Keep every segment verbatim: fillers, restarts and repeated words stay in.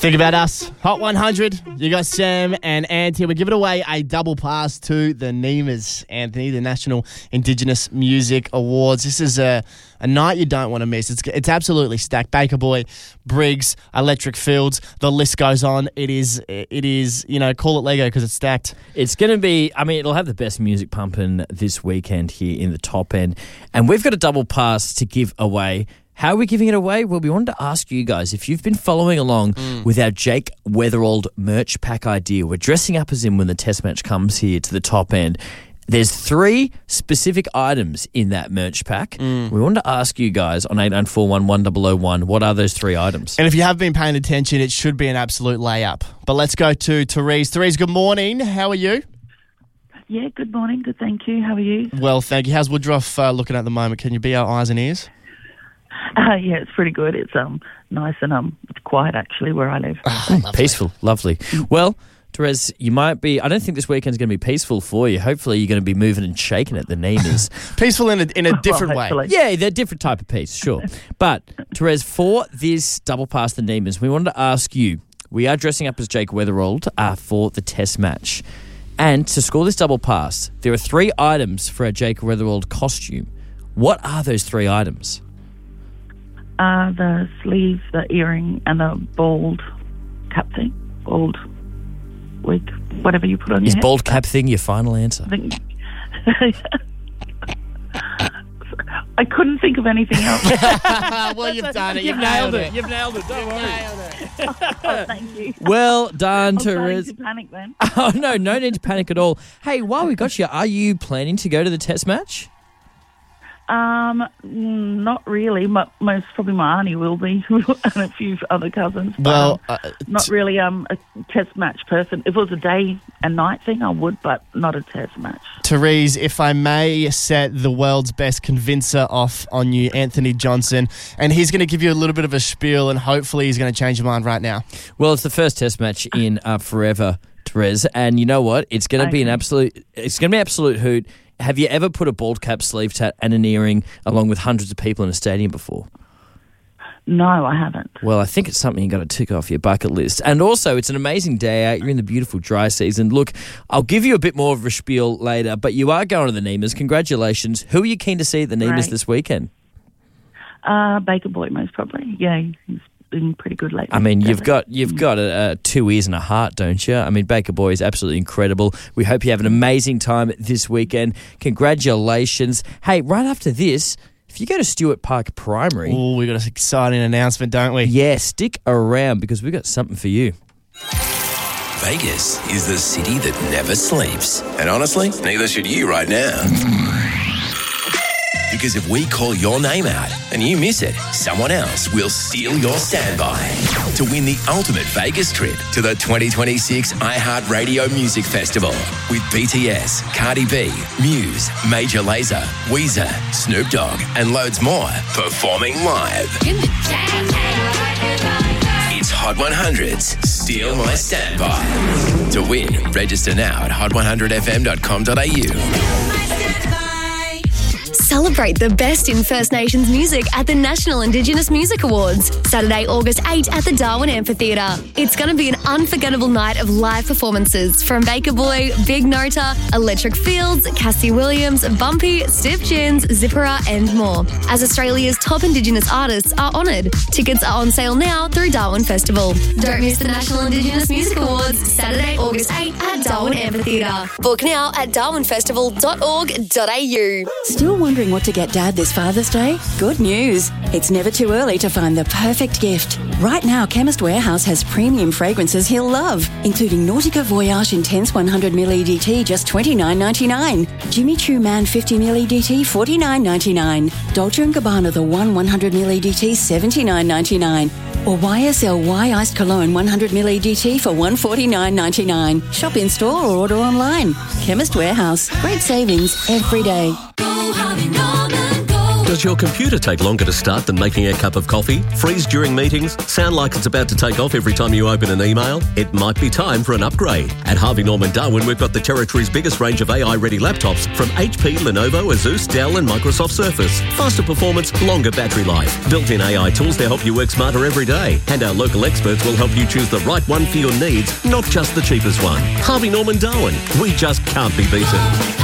Think about us. Hot one hundred. You got Sam and Ant here. We're giving away a double pass to the NEMAs, Anthony, the National Indigenous Music Awards. This is a, a night you don't want to miss. It's it's absolutely stacked. Baker Boy, Briggs, Electric Fields, the list goes on. It is, it is you know, call it Lego because it's stacked. It's going to be, I mean, it'll have the best music pumping this weekend here in the top end. And we've got a double pass to give away. How are we giving it away? Well, we wanted to ask you guys, if you've been following along mm. with our Jake Weatherald merch pack idea, we're dressing up as him when the test match comes here to the top end. There's three specific items in that merch pack. Mm. We wanted to ask you guys on eight nine four one, one zero zero one, what are those three items? And if you have been paying attention, it should be an absolute layup. But let's go to Therese. Therese, good morning. How are you? Yeah, good morning. Good, thank you. How are you? Well, thank you. How's Woodruff uh, looking at the moment? Can you be our eyes and ears? Uh, yeah, it's pretty good. It's um nice and um it's quiet actually where I live. Oh, peaceful, lovely. Well, Therese, you might be. I don't think this weekend's going to be peaceful for you. Hopefully, you're going to be moving and shaking at the NEMAs. Peaceful in a in a different well, way. Yeah, they're a different type of peace, sure. But Therese, for this double pass the NEMAs, we wanted to ask you. We are dressing up as Jake Weatherald uh, for the test match, and to score this double pass, there are three items for a Jake Weatherald costume. What are those three items? Uh, the sleeve, the earring, and the bald cap thing. Bald wig, whatever you put on Is your head. bald cap thing your final answer? I think... I couldn't think of anything else. Well, you've done it. You've, You've nailed, nailed it. it. You've nailed it. Don't You've worry. nailed it. Oh, thank you. Well done, I'm starting Therese. to panic then. Oh, no, no need to panic at all. Hey, while we got you, are you planning to go to the test match? Um, not really. My, most probably my auntie will be, and a few other cousins. But, Well, um, uh, not t- really um a test match person. If it was a day and night thing, I would, but not a test match. Therese, if I may set the world's best convincer off on you, Anthony Johnson, and he's going to give you a little bit of a spiel, and hopefully he's going to change your mind right now. Well, it's the first test match in uh, forever, Therese, and you know what? It's going to be an absolute. It's going to be an absolute hoot. Have you ever put a bald cap, sleeve tat, and an earring along with hundreds of people in a stadium before? No, I haven't. Well, I think it's something you got to tick off your bucket list. And also, it's an amazing day out. You're in the beautiful dry season. Look, I'll give you a bit more of a spiel later, but you are going to the NEMAs. Congratulations. Who are you keen to see at the NEMAs Right. this weekend? Uh, Baker Boy, most probably. Yeah, he's been pretty good lately. I mean, you've Definitely. got you've got a, a two ears and a heart, don't you? I mean, Baker Boy is absolutely incredible. We hope you have an amazing time this weekend. Congratulations. Hey, right after this, if you go to Stewart Park Primary... Oh, we got an exciting announcement, don't we? Yeah, stick around because we've got something for you. Vegas is the city that never sleeps. And honestly, neither should you right now. Because if we call your name out and you miss it, someone else will steal your standby to win the ultimate Vegas trip to the twenty twenty-six iHeartRadio Music Festival with B T S, Cardi B, Muse, Major Lazer, Weezer, Snoop Dogg, and loads more performing live. It's Hot one hundred's Steal My Standby. To win, register now at hot one hundred f m dot com dot a u. Celebrate the best in First Nations music at the National Indigenous Music Awards, Saturday, August eighth at the Darwin Amphitheatre. It's going to be an unforgettable night of live performances from Baker Boy, Big Nota, Electric Fields, Cassie Williams, Bumpy, Stiff Gins, Zippera and more, as Australia's top Indigenous artists are honoured. Tickets are on sale now through Darwin Festival. Don't miss the National Indigenous Music Awards, Saturday, August eighth at Darwin Amphitheatre. Book now at darwin festival dot org dot a u. Still wondering what to get Dad this Father's Day? Good news. It's never too early to find the perfect gift. Right now, Chemist Warehouse has premium fragrances he'll love, including Nautica Voyage Intense one hundred milliliter E D T, just twenty-nine ninety-nine. Jimmy Choo Man fifty milliliter E D T, forty-nine ninety-nine. Dolce and Gabbana The One one hundred milliliter E D T, seventy-nine ninety-nine. Or Y S L Y Iced Cologne one hundred milliliter E D T for one hundred forty-nine ninety-nine. Shop in store or order online. Chemist Warehouse. Great savings every day. Go Harvey Norman, go. Does your computer take longer to start than making a cup of coffee? Freeze during meetings? Sound like it's about to take off every time you open an email? It might be time for an upgrade. At Harvey Norman Darwin, we've got the territory's biggest range of A I-ready laptops from H P, Lenovo, Asus, Dell and Microsoft Surface. Faster performance, longer battery life. Built-in A I tools to help you work smarter every day. And our local experts will help you choose the right one for your needs, not just the cheapest one. Harvey Norman Darwin. We just can't be beaten.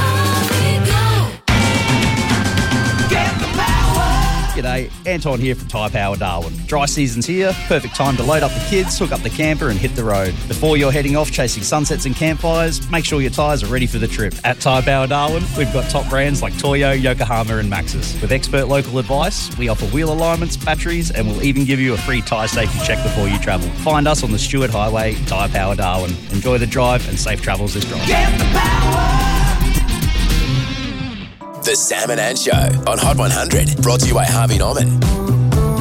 G'day, Anton here from Tyre Power Darwin. Dry season's here, perfect time to load up the kids, hook up the camper and hit the road. Before you're heading off chasing sunsets and campfires, make sure your tyres are ready for the trip. At Tyre Power Darwin, we've got top brands like Toyo, Yokohama and Maxxis. With expert local advice, we offer wheel alignments, batteries and we'll even give you a free tyre safety check before you travel. Find us on the Stewart Highway, Tyre Power Darwin. Enjoy the drive and safe travels this drive. Get the power! The Sam and Ann Show on Hot one hundred, brought to you by Harvey Norman.